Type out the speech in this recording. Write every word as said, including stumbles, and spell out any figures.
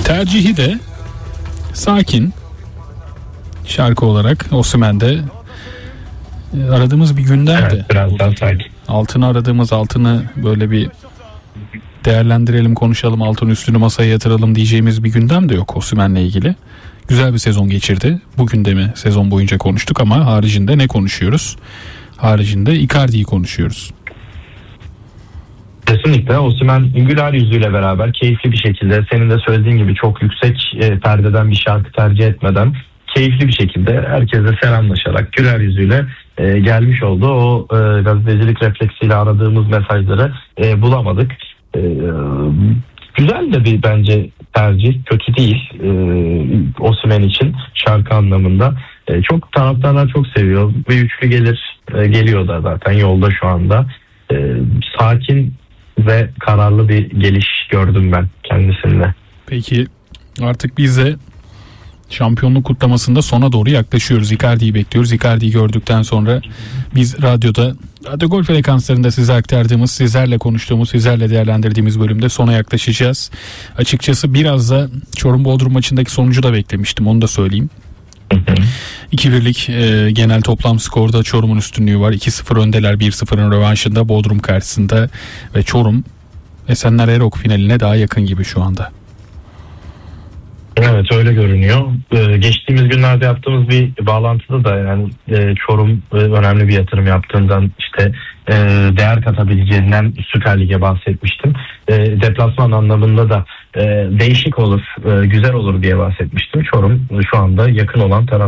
Tercihi de sakin şarkı olarak Osimhen'de aradığımız bir gündemdi. Evet, biraz daha sakin. Altını aradığımız, altını böyle bir değerlendirelim, konuşalım, altın üstünü masaya yatıralım diyeceğimiz bir gündem de yok Osimhen'le ilgili. Güzel bir sezon geçirdi. Bugün de mi sezon boyunca konuştuk ama haricinde ne konuşuyoruz? Haricinde Icardi'yi konuşuyoruz. Kesinlikle Osimhen güler yüzüyle beraber keyifli bir şekilde, senin de söylediğin gibi çok yüksek e, perdeden bir şarkı tercih etmeden keyifli bir şekilde herkese selamlaşarak güler yüzüyle e, gelmiş oldu. O e, gazetecilik refleksiyle aradığımız mesajları e, bulamadık. E, güzel de bir bence tercih, kötü değil e, Osimhen için şarkı anlamında. E, çok taraftarlar çok seviyor. Bir üçlü gelir, e, geliyor da zaten yolda şu anda. E, sakin ve kararlı bir geliş gördüm ben kendisinde. Peki artık biz de şampiyonluk kutlamasında sona doğru yaklaşıyoruz. Icardi'yi bekliyoruz. Icardi'yi gördükten sonra biz radyoda, Radyo Gol frekanslarında size aktardığımız, sizlerle konuştuğumuz, sizlerle değerlendirdiğimiz bölümde sona yaklaşacağız. Açıkçası biraz da Çorum Bodrum maçındaki sonucu da beklemiştim. Onu da söyleyeyim. iki birlik e, genel toplam skorda Çorum'un üstünlüğü var. iki sıfır öndeler, bir sıfırın rövanşında Bodrum karşısında ve Çorum Esenler Erok finaline daha yakın gibi şu anda. Evet, öyle görünüyor. Ee, geçtiğimiz günlerde yaptığımız bir bağlantıda da yani e, Çorum e, önemli bir yatırım yaptığından, işte e, değer katabileceğinden Süper Lig'e bahsetmiştim. E, deplasman anlamında da e, değişik olur, e, güzel olur diye bahsetmiştim. Çorum şu anda yakın olan taraf.